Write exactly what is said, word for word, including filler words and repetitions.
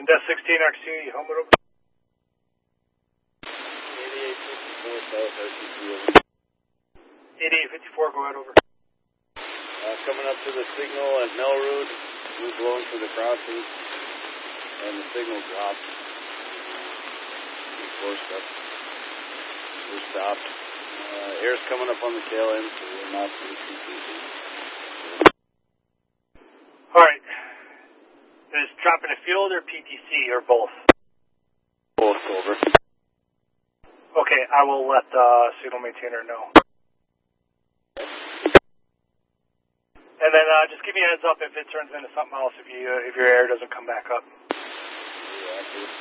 Death sixteen, R C, helmet over. eighty-eight fifty-four South, R C C over. eighty-eight fifty-four, go ahead over. Uh, coming up to the signal at Melroot, we're blowing for the crossing, and the signal dropped. We forced up. We stopped. Uh, air's coming up on the tail end, so we're not in P T C. Alright. Is dropping a field or P T C or both? Both over. Okay, I will let the signal maintainer know. And then uh, just give me a heads up if it turns into something else, if you uh, if your air doesn't come back up. Yeah,